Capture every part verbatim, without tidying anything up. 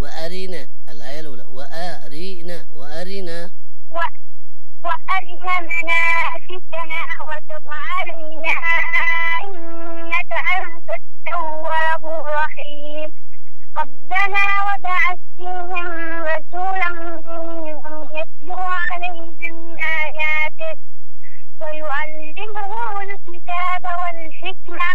وأرنا الآية الأولى وأرنا وأرنا وأرنا مناسكنا وتب علينا إنك أنت التواب الرحيم ربنا وابعث فيهم رسولا منهم يتلو عليهم آياتك ويعلمهم الكتاب والحكمة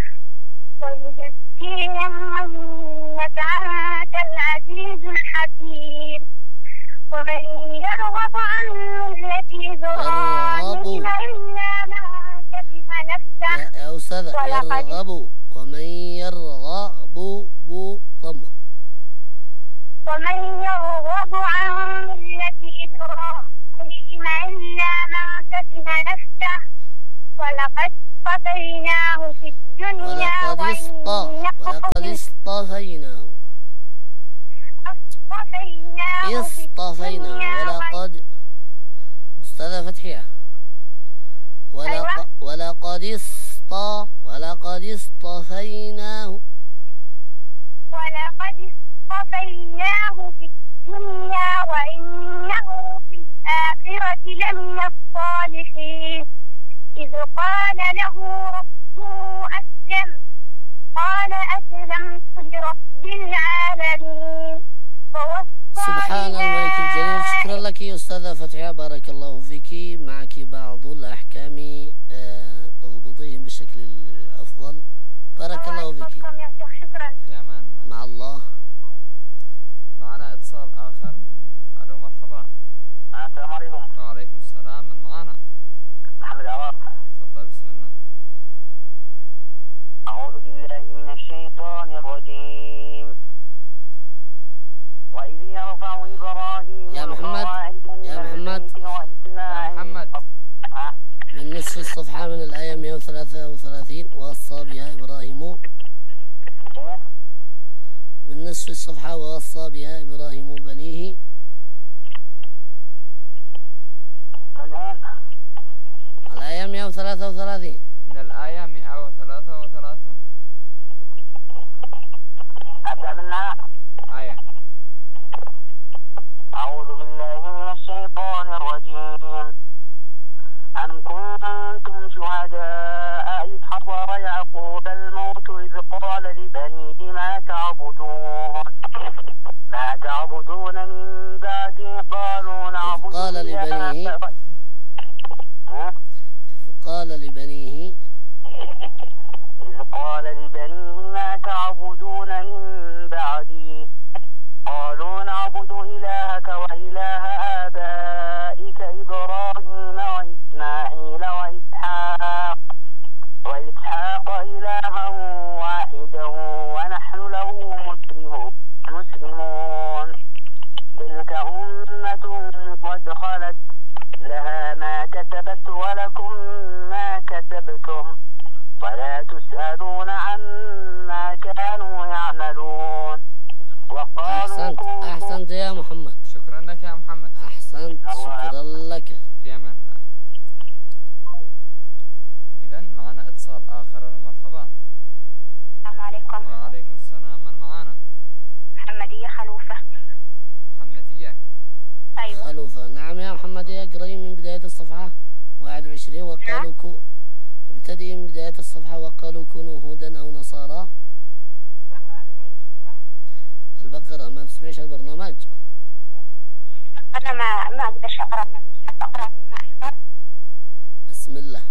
ويزكيهم إنك أنت العزيز الحكيم ومن يرغب عن ملة إبراهيم إلا من سفه نفسه يا أستاذ يرغب ومن يرغب بو ضمة ومن يرغب عن ملة إبراهيم إلا من سفه نفسه ولقد اصطفيناه في الدنيا ولقد ولقد اصطفيناه اصطفيناه في اصطفيناه ولقد أستاذة فتحية ولق ولقد اصطى ولقد اصطفيناه ولقد اصطفيناه في الدنيا وإنه في الآخرة لمن الصالحين إذ قال له ربه أسلم قال أسلمت لرب العالمين سبحان الملك الجليل. شكرا لك يا أستاذة فتحية بارك الله فيك. معك بعض الأحكام اضبطيهم بالشكل الأفضل بارك الله فيك. شكرا. مع الله. معنا اتصال آخر. ألو مرحبا. السلام عليكم. وعليكم السلام. من معنا؟ محمد عواف. تفضل بسم الله. أعوذ بالله من الشيطان الرجيم. وإذ يرفع إبراهيم يا محمد يا محمد يا محمد من نصف الصفحة من الآية مئة وثلاثة وثلاثين ووصى بها إبراهيم من نصف الصفحة ووصى بها إبراهيم بنيه الآية مئة وثلاثة وثلاثين من الآية مئة وثلاثة وثلاثون. أبدأ منها. آية. أعوذ بالله من الشيطان الرجيم. أم كنتم شهداء إذ حضر يعقوب الموت إذ قال لبنيه ما تعبدون ما تعبدون من بعدي قالوا نعبد قال لبنيه إذ قال لبنيه إذ قال لبنيه ما تعبدون من بعدي قالوا نعبد إلهك وإله آبائك إبراهيم وإسماعيل وإسحاق وإسحاق إلها واحدا ونحن له مسلمون مسلمون تلك أمة قد خلت لها ما كسبت ولكم ما كسبتم ولا تسألون عما كانوا يعملون. أحسنت أحسنت يا محمد. شكرا لك يا محمد. أحسنت شكرا لك. في أمان الله. إذا معنا اتصال آخر. مرحبا. السلام عليكم. وعليكم السلام. من معنا؟ محمدية خلوفة. محمدية. أيوة. خلوفة. نعم يا محمدية اقرأي من بداية الصفحة واحد وعشرين وقالوا كو ابتدئي من بداية الصفحة وقالوا كونوا هودا أو نصارى. البقرة. ما تسمعش البرنامج؟ أنا ما ما أقدر أقرأ من المصحف أقرأ مما أحفظ. بسم الله.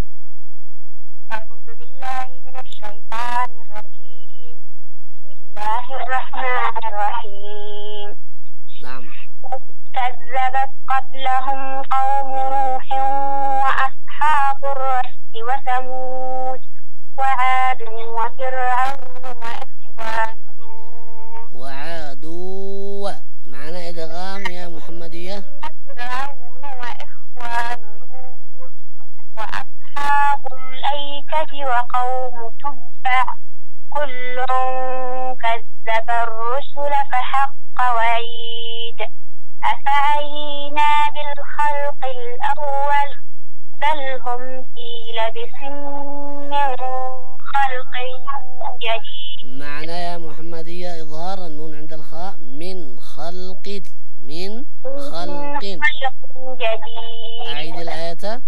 أعوذ بالله من الشيطان الرجيم. بسم الله الرحمن الرحيم. نعم. كذبت قبلهم قوم نوح وأصحاب الرس وثمود وعاد وفرعون وإخوان لوط وعاد معنا إدغام يا محمدية. فرعون وإخوان لوط وأصحاب الأيكة وقوم تبع كل كذب الرسل فحق وعيد أفعينا بالخلق الأول بل هم في لبس من خلق جديد. معنا يا محمدية إظهار النون عند الخاء خاء من خلق من خلق خلق جديد أعيد الآية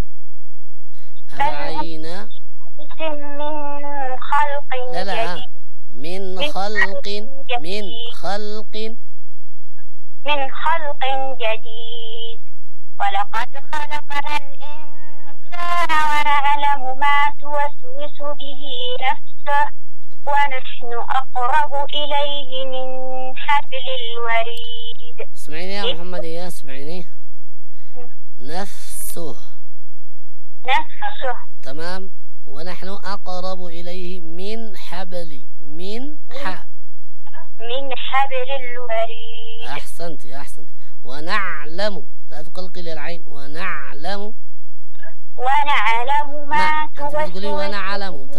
أفعينا من خلق لا لا جديد من خلق من خلق من خلق جديد ولقد خلقنا الإنسان ونعلم ما توسوس به نفسه ونحن أقرب إليه من حبل الوريد. اسمعيني يا محمد يا اسمعيني نفسه نفسه تمام ونحن أقرب إليه من حبل من ح من حبل الوريد. أحسنت أحسنت ونعلم لا تقلقلي العين ونعلم ونعلم ما ما أنت بتقولي توسوس ونعلم